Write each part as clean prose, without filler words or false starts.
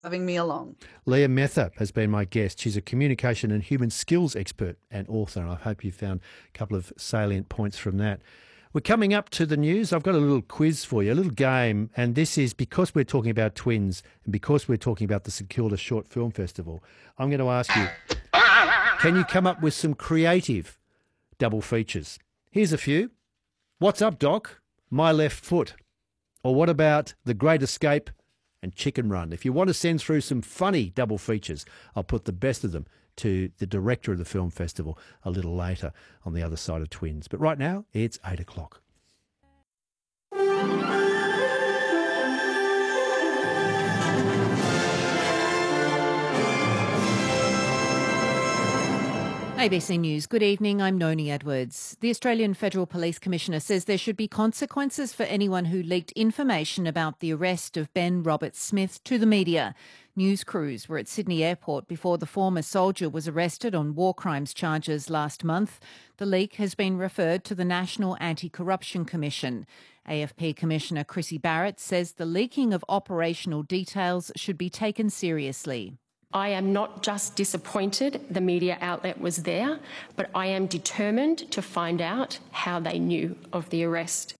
Having me along. Leah Metha has been my guest. She's a communication and human skills expert and author. I hope you found a couple of salient points from that. We're coming up to the news. I've got a little quiz for you, a little game, and this is because we're talking about twins and because we're talking about the St Kilda Short Film Festival. I'm going to ask you, can you come up with some creative double features? Here's a few. What's up, Doc? My Left Foot. Or what about The Great Escape and Chicken Run? If you want to send through some funny double features, I'll put the best of them to the director of the film festival a little later on the other side of Twins. But right now, it's 8 o'clock. ABC News. Good evening, I'm Noni Edwards. The Australian Federal Police Commissioner says there should be consequences for anyone who leaked information about the arrest of Ben Roberts-Smith to the media. News crews were at Sydney Airport before the former soldier was arrested on war crimes charges last month. The leak has been referred to the National Anti-Corruption Commission. AFP Commissioner Chrissy Barrett says the leaking of operational details should be taken seriously. I am not just disappointed the media outlet was there, but I am determined to find out how they knew of the arrest.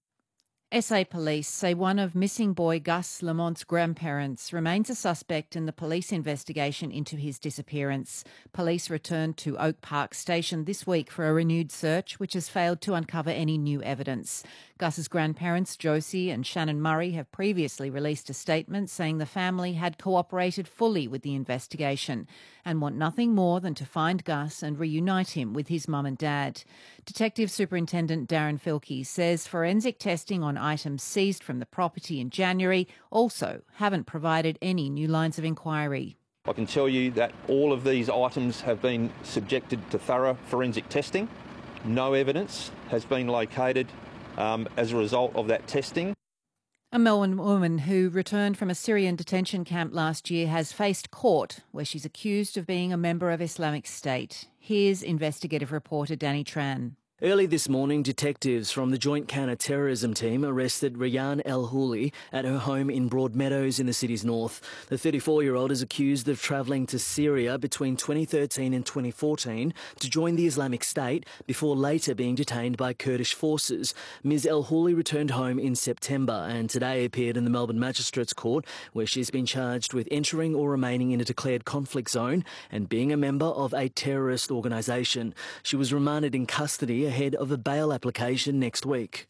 SA Police say one of missing boy Gus Lamont's grandparents remains a suspect in the police investigation into his disappearance. Police returned to Oak Park Station this week for a renewed search, which has failed to uncover any new evidence. Gus's grandparents, Josie and Shannon Murray, have previously released a statement saying the family had cooperated fully with the investigation and want nothing more than to find Gus and reunite him with his mum and dad. Detective Superintendent Darren Filkey says forensic testing on items seized from the property in January also haven't provided any new lines of inquiry. I can tell you that all of these items have been subjected to thorough forensic testing. No evidence has been located as a result of that testing. A Melbourne woman who returned from a Syrian detention camp last year has faced court where she's accused of being a member of Islamic State. Here's investigative reporter Danny Tran. Early this morning, detectives from the Joint Counter-Terrorism Team arrested Rayyan El-Houli at her home in Broadmeadows in the city's north. The 34-year-old is accused of travelling to Syria between 2013 and 2014 to join the Islamic State before later being detained by Kurdish forces. Ms El-Houli returned home in September and today appeared in the Melbourne Magistrates Court, where she's been charged with entering or remaining in a declared conflict zone and being a member of a terrorist organisation. She was remanded in custody ahead of a bail application next week.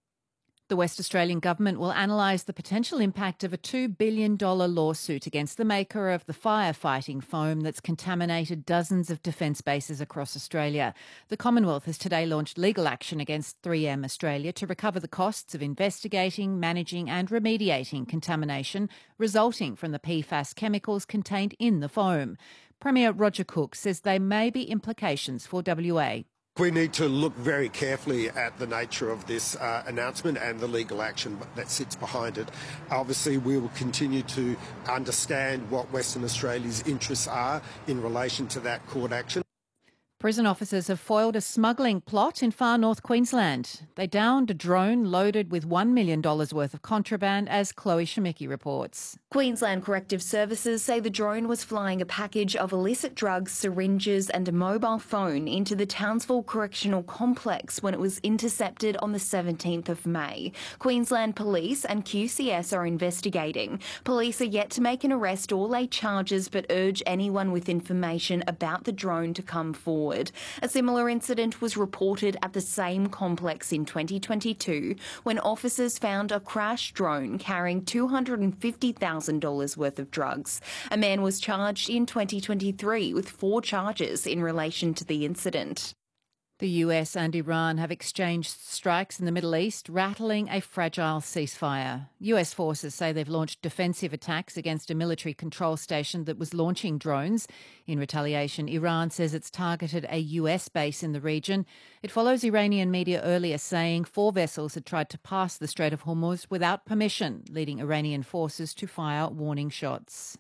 The West Australian Government will analyse the potential impact of a $2 billion lawsuit against the maker of the firefighting foam that's contaminated dozens of defence bases across Australia. The Commonwealth has today launched legal action against 3M Australia to recover the costs of investigating, managing and remediating contamination resulting from the PFAS chemicals contained in the foam. Premier Roger Cook says there may be implications for WA. We need to look very carefully at the nature of this announcement and the legal action that sits behind it. Obviously, we will continue to understand what Western Australia's interests are in relation to that court action. Prison officers have foiled a smuggling plot in far north Queensland. They downed a drone loaded with $1 million worth of contraband, as Chloe Shemicki reports. Queensland Corrective Services say the drone was flying a package of illicit drugs, syringes and a mobile phone into the Townsville Correctional Complex when it was intercepted on the 17th of May. Queensland Police and QCS are investigating. Police are yet to make an arrest or lay charges, but urge anyone with information about the drone to come forward. A similar incident was reported at the same complex in 2022 when officers found a crashed drone carrying $250,000 worth of drugs. A man was charged in 2023 with 4 charges in relation to the incident. The US and Iran have exchanged strikes in the Middle East, rattling a fragile ceasefire. US forces say they've launched defensive attacks against a military control station that was launching drones. In retaliation, Iran says it's targeted a US base in the region. It follows Iranian media earlier saying 4 vessels had tried to pass the Strait of Hormuz without permission, leading Iranian forces to fire warning shots.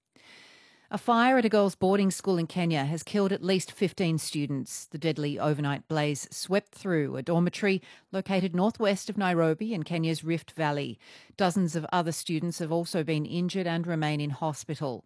A fire at a girls' boarding school in Kenya has killed at least 15 students. The deadly overnight blaze swept through a dormitory located northwest of Nairobi in Kenya's Rift Valley. Dozens of other students have also been injured and remain in hospital.